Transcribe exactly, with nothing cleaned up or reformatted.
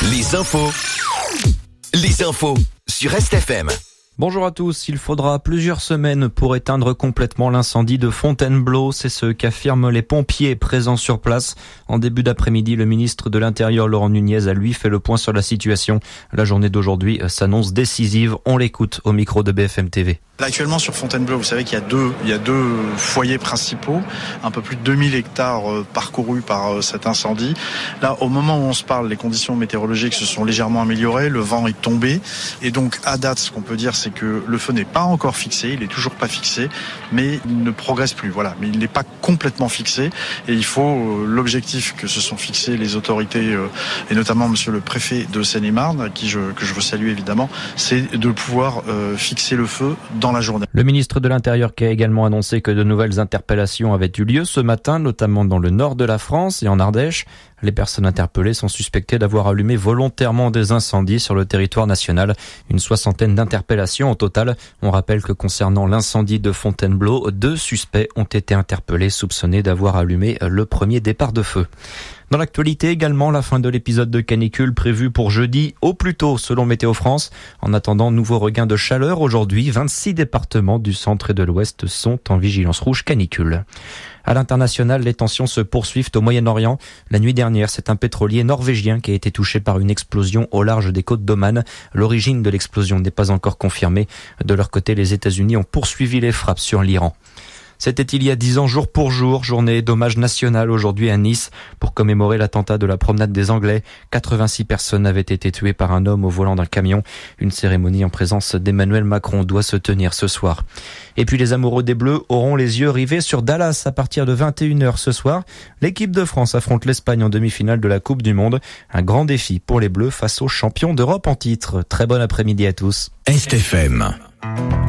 Les infos. Les infos sur Est F M. Bonjour à tous. Il faudra plusieurs semaines pour éteindre complètement l'incendie de Fontainebleau. C'est ce qu'affirment les pompiers présents sur place. En début d'après-midi, le ministre de l'Intérieur, Laurent Nunez, a lui fait le point sur la situation. La journée d'aujourd'hui s'annonce décisive. On l'écoute au micro de B F M T V. Là, actuellement sur Fontainebleau, vous savez qu'il y a deux, il y a deux foyers principaux, un peu plus de deux mille hectares parcourus par cet incendie. Là, au moment où on se parle, les conditions météorologiques se sont légèrement améliorées, le vent est tombé, et donc à date, ce qu'on peut dire, c'est que le feu n'est pas encore fixé, il est toujours pas fixé, mais il ne progresse plus. Voilà, mais il n'est pas complètement fixé, et il faut l'objectif que se sont fixés les autorités et notamment Monsieur le préfet de Seine-et-Marne, à qui je que je veux saluer évidemment, c'est de pouvoir euh, fixer le feu dans la journée. Le ministre de l'Intérieur qui a également annoncé que de nouvelles interpellations avaient eu lieu ce matin, notamment dans le nord de la France et en Ardèche. Les personnes interpellées sont suspectées d'avoir allumé volontairement des incendies sur le territoire national. Une soixantaine d'interpellations au total. On rappelle que concernant l'incendie de Fontainebleau, deux suspects ont été interpellés soupçonnés d'avoir allumé le premier départ de feu. Dans l'actualité également, la fin de l'épisode de canicule prévu pour jeudi au plus tôt selon Météo France. En attendant, nouveau regain de chaleur aujourd'hui. vingt-six départements du centre et de l'ouest sont en vigilance rouge canicule. À l'international, les tensions se poursuivent au Moyen-Orient. La nuit dernière, c'est un pétrolier norvégien qui a été touché par une explosion au large des côtes d'Oman. L'origine de l'explosion n'est pas encore confirmée. De leur côté, les États-Unis ont poursuivi les frappes sur l'Iran. C'était il y a dix ans, jour pour jour, journée d'hommage national aujourd'hui à Nice pour commémorer l'attentat de la promenade des Anglais. quatre-vingt-six personnes avaient été tuées par un homme au volant d'un camion. Une cérémonie en présence d'Emmanuel Macron doit se tenir ce soir. Et puis les amoureux des Bleus auront les yeux rivés sur Dallas à partir de vingt et une heures ce soir. L'équipe de France affronte l'Espagne en demi-finale de la Coupe du Monde. Un grand défi pour les Bleus face aux champions d'Europe en titre. Très bon après-midi à tous. Est F M.